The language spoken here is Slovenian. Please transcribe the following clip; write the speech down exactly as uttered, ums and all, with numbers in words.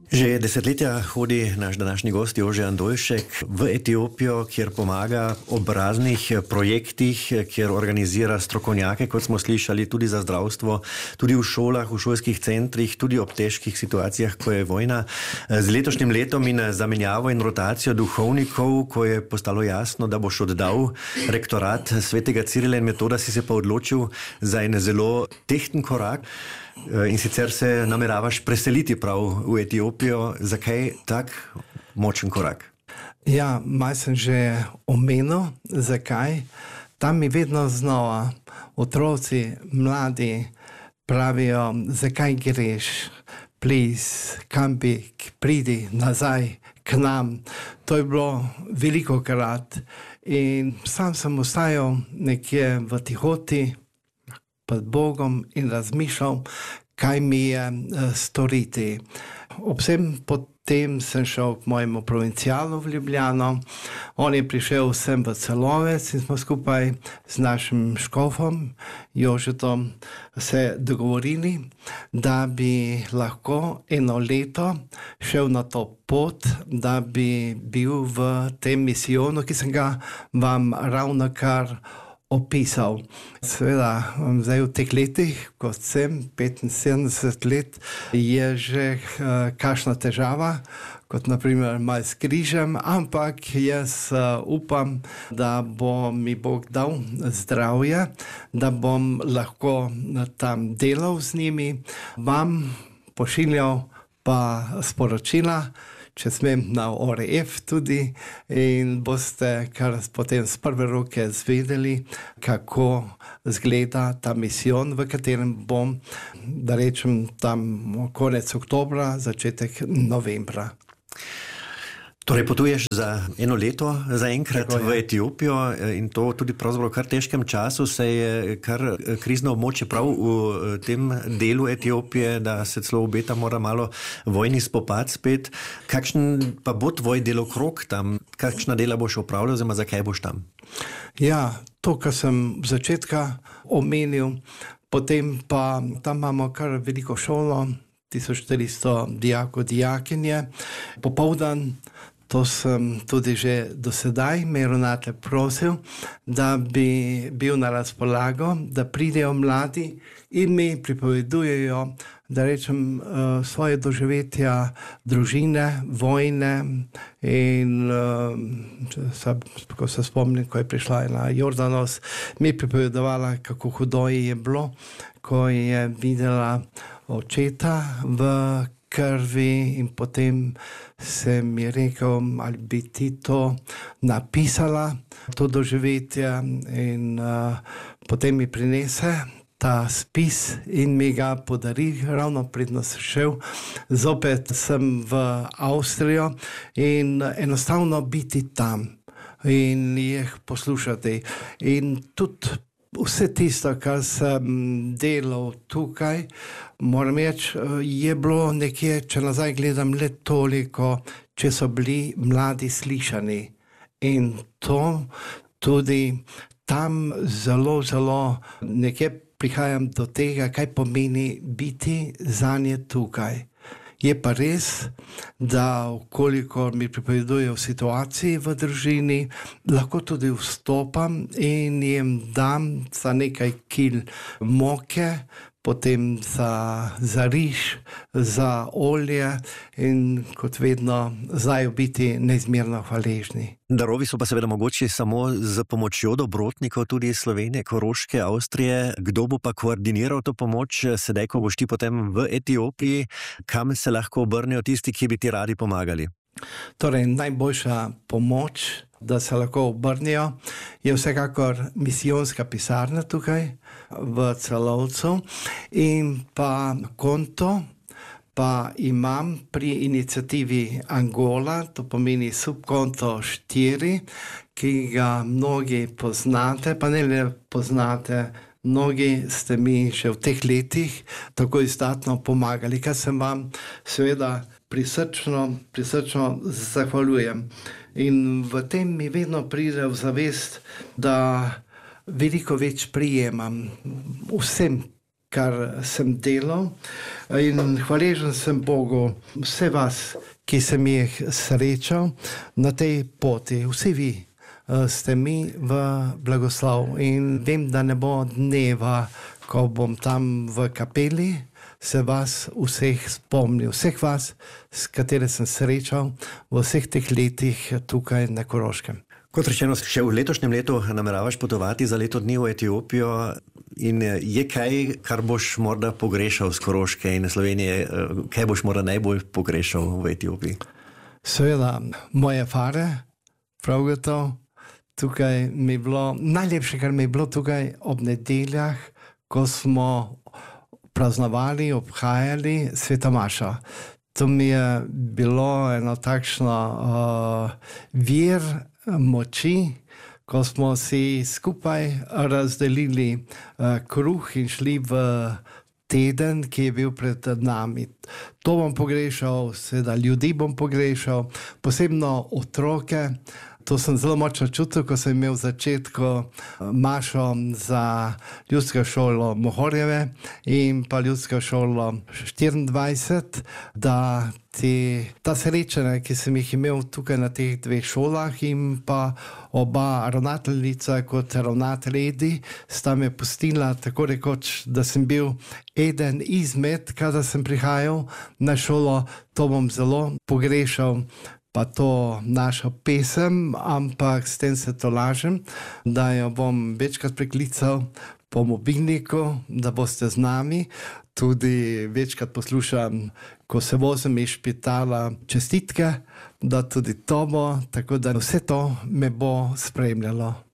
Že desetletja hodi naš današnji gost Jože Andoljšek v Etiopijo, kjer pomaga ob raznih projektih, kjer organizira strokovnjake, kot smo slišali, tudi za zdravstvo, tudi v šolah, v šolskih centrih, tudi ob težkih situacijah, ko je vojna. Z letošnjim letom in zamenjavo in rotacijo duhovnikov, ko je postalo jasno, da boš oddal rektorat svetega Cirila in Metoda, si se pa odločil za en zelo tehten korak. In sicer se nameravaš preseliti prav v Etiopijo. Zakaj tak močen korak? Ja, malo sem že omenil, zakaj. Tam mi vedno znova otroci, mladi pravijo, zakaj greš, please, kam bi, pridi nazaj k nam. To je bilo veliko krat in sam sem ostajal nekje v tihoti pred Bogom in razmišljal, kaj mi je uh, storiti. Obsem potem sem šel k mojemu provincialu v Ljubljano. On je prišel sem v Celovec in smo skupaj z našim škofom Jožetom se dogovorili, da bi lahko eno leto šel na to pot, da bi bil v tem misijonu, ki sem ga vam ravno kar opisal. Seveda, zdaj v teh letih, kot sem, petinsedemdeset let, je že uh, kakšna težava, kot naprimer malo s križem, ampak jaz uh, upam, da bo mi Bog dal zdravje, da bom lahko tam delal z njimi, vam pošiljal pa sporočila, če smem, na O R F tudi, in boste kar potem z prve roke zvedeli, kako zgleda ta misijon, v katerem bom, da rečem, tam konec oktobra, začetek novembra. Torej potuješ za eno leto zaenkrat v Etiopijo in to tudi pravzaprav v kar težkem času, se je kar krizno območje prav v tem delu Etiopije, da se celo obeta mora malo vojni spopad spet. Kakšen pa bo tvoj delokrog tam? Kakšna dela boš opravljal, oziroma zakaj boš tam? Ja, to, kar sem v začetka omenil, potem pa tam imamo kar veliko šolo, tisoč štiristo dijakov, dijakinje, popoldan. To sem tudi že do sedaj me ravnatelj prosil, da bi bil na razpolago, da pridejo mladi in mi pripovedujejo, da rečem, svoje doživetja družine, vojne in ko se spomnim, ko je prišla na Jordanos, mi pripovedovala, kako hudo je bilo, ko je videla očeta v krvi in potem se mi rekel, ali bi ti to napisala, to doživetje, in uh, potem mi prinese ta spis in mi ga podari, ravno predno sem šel. Zopet sem v Avstrijo in enostavno biti tam in jih poslušati. In tudi vse tisto, kar sem delal tukaj, moram reči, je bilo nekje, če nazaj gledam, le toliko, če so bili mladi slišani. In to tudi tam zelo, zelo nekje prihajam do tega, kaj pomeni biti zanje tukaj. Je pa res, da koliko mi pripovedujejo o situaciji v družini, lahko tudi vstopam in jim dam za nekaj kil moke, potem za, za riž, za olje in kot vedno znajo biti neizmerno hvaležni. Darovi so pa seveda mogoče samo z pomočjo dobrotnikov tudi iz Slovenije, Koroške, Avstrije. Kdo bo pa koordiniral to pomoč sedaj, ko boš ti potem v Etiopiji? Kam se lahko obrnejo tisti, ki bi ti radi pomagali? Torej, najboljša pomoč, da se lahko obrnejo, je vsekakor misijonska pisarna tukaj v Celovcu in pa konto pa imam pri iniciativi Angola, to pomeni subkonto štiri, ki ga mnogi poznate, pa ne le poznate, mnogi ste mi še v teh letih tako izdatno pomagali, kar sem vam seveda prisrčno, prisrčno zahvaljujem. In v tem mi vedno pride v zavest, da veliko več prijemam vsem kar sem delal. In hvaležen sem Bogu vse vas, ki sem jih srečal na tej poti. Vsi vi ste mi v blagoslov in vem, da ne bo dneva, ko bom tam v kapeli se vas vseh spomnil, vseh vas, s kateri sem srečal v vseh teh letih tukaj na Koroškem. Kot rečeno, še v letošnjem letu nameravaš potovati za leto dni v Etiopijo in je kaj, kar boš morda pogrešal z Koroške in Slovenije, kaj boš morda najbolj pogrešal v Etiopiji? Seveda, moje fare, prav gotovo. Tukaj mi je bilo, najlepše, kar mi je bilo tukaj ob nedeljah, ko smo praznovali, obhajali Sveta Maša. To mi je bilo eno takšno uh, vir moči, ko smo si skupaj razdelili uh, kruh in šli v teden, ki je bil pred nami. To bom pogrešal, seveda ljudi bom pogrešal, posebno otroke. To sem zelo močno čutil, ko sem imel v začetku mašo za ljudsko šolo Mohorjeve in pa ljudsko šolo štiriindvajset, da ti, ta srečanja, ki sem jih imel tukaj na teh dveh šolah in pa oba ravnateljica kot ravnatelji sta me pustila tako rekoč, da sem bil eden izmed, kada sem prihajal na šolo, to bom zelo pogrešal. Pa to našo pesem, ampak s tem se to lažem, da jo bom večkrat preklical po mobilniku, da boste z nami. Tudi večkrat poslušam, ko se vozim iz špitala, čestitke, da tudi to bo, tako da vse to me bo spremljalo.